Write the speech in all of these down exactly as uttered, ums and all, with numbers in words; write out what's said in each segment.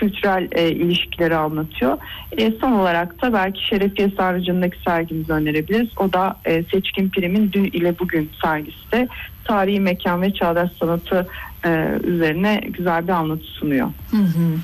kültürel e, ilişkileri anlatıyor. E, son olarak da belki Şerefiye Sarnıcı'ndaki sergimizi önerebiliriz. O da e, Seçkin Pirim'in Dün ile Bugün sergisi de tarihi mekan ve çağdaş sanatı e, üzerine güzel bir anlatı sunuyor. Hı hı.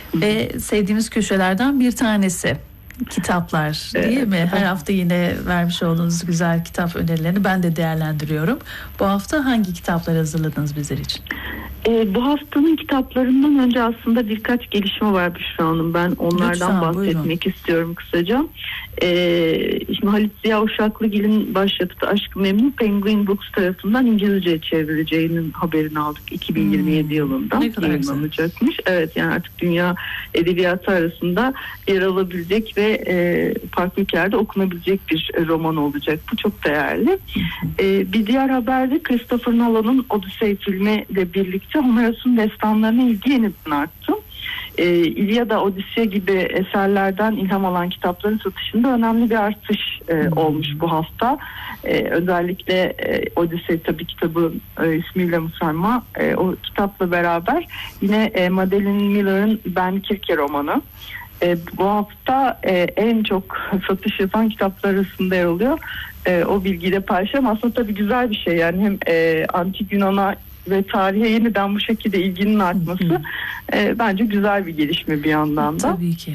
Ve sevdiğimiz köşelerden bir tanesi kitaplar, değil evet, mi? Her hafta yine vermiş olduğunuz güzel kitap önerilerini ben de değerlendiriyorum. Bu hafta hangi kitapları hazırladınız bizler için? E, bu haftanın kitaplarından önce aslında birkaç gelişme var Büşra Hanım. Ben onlardan Lütfen, bahsetmek buyurun. istiyorum kısaca. E, şimdi Halit Ziya Uşaklıgil'in başlattığı Aşk-ı Memnu Penguin Books tarafından İngilizce'ye çevrileceğinin haberini aldık iki bin yirmi yedi hmm, yılında. Ne kadar yayınlanacakmış. Evet, yani artık dünya edebiyatı arasında yer alabilecek ve e, farklı ülkelerde okunabilecek bir roman olacak. Bu çok değerli. E, bir diğer haberde Christopher Nolan'ın Odyssey filmiyle birlikte Homeros'un destanlarına ilgi yeniden arttı. E, İlyada, Odisya gibi eserlerden ilham alan kitapların satışında önemli bir artış e, olmuş bu hafta. E, özellikle e, Odisya tabii kitabı e, ismiyle musamma e, o kitapla beraber yine e, Madeline Miller'ın Ben Kirke romanı E, bu hafta e, en çok satış yapan kitaplar arasında yer alıyor. E, o bilgiyi de paylaşalım. Aslında tabii güzel bir şey, yani hem e, antik Yunan'a ve tarihe yeniden bu şekilde ilginin artması e, bence güzel bir gelişme bir yandan da. Tabii ki.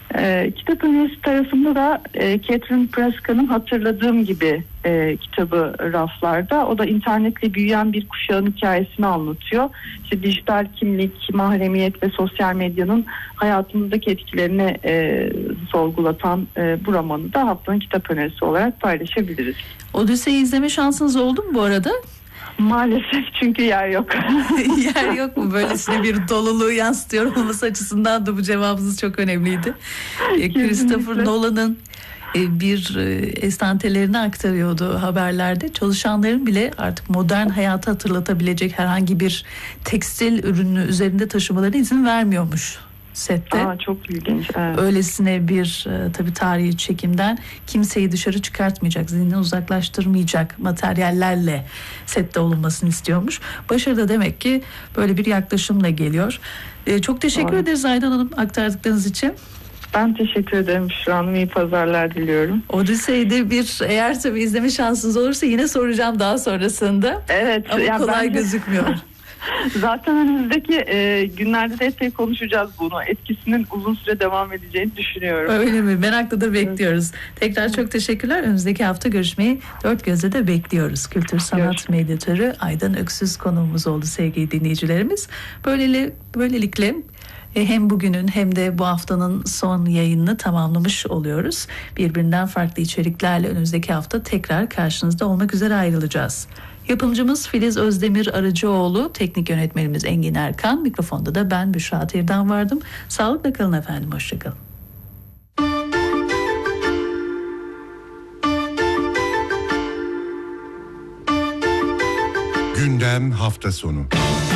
E, kitap önerisi tarafında da e, Catherine Prescott'ın Hatırladığım Gibi e, kitabı raflarda. O da internetle büyüyen bir kuşağın hikayesini anlatıyor. İşte dijital kimlik, mahremiyet ve sosyal medyanın hayatımızdaki etkilerini e, sorgulatan e, bu romanı da haftanın kitap önerisi olarak paylaşabiliriz. Odyssey'i izleme şansınız oldu mu bu arada? Maalesef, çünkü yer yok. Yer yok mu? Böylesine bir doluluğu yansıtıyor olması açısından da bu cevabınız çok önemliydi. Christopher Nolan'ın bir estantelerini aktarıyordu haberlerde. Çalışanların bile artık modern hayatı hatırlatabilecek herhangi bir tekstil ürünü üzerinde taşımalarına izin vermiyormuş sette. Aa, çok ilginç. Evet. Öylesine bir e, tabii tarihi çekimden kimseyi dışarı çıkartmayacak, zihnini uzaklaştırmayacak materyallerle sette olunmasını istiyormuş. Başarı da demek ki böyle bir yaklaşımla geliyor. E, çok teşekkür Aa. ederiz Aydan Hanım aktardıklarınız için. Ben teşekkür ederim Şu an iyi pazarlar diliyorum. Odyssey'de bir eğer tabii izleme şansınız olursa yine soracağım daha sonrasında. Evet. Ama yani kolay bence... gözükmüyor. Zaten önümüzdeki e, günlerde de epey konuşacağız bunu. Etkisinin uzun süre devam edeceğini düşünüyorum. Öyle mi? Merakla da bekliyoruz. Evet. Tekrar çok teşekkürler. Önümüzdeki hafta görüşmeyi dört gözle de bekliyoruz. Kültür sanat medyatörü Aydan Öksüz konuğumuz oldu sevgili dinleyicilerimiz. Böylele, böylelikle hem bugünün hem de bu haftanın son yayınını tamamlamış oluyoruz. Birbirinden farklı içeriklerle önümüzdeki hafta tekrar karşınızda olmak üzere ayrılacağız. Yapımcımız Filiz Özdemir Arıcıoğlu, teknik yönetmenimiz Engin Erkan, mikrofonda da ben Büşra Tirdan vardım. Sağlıkla kalın efendim, hoşçakalın. Gündem hafta sonu.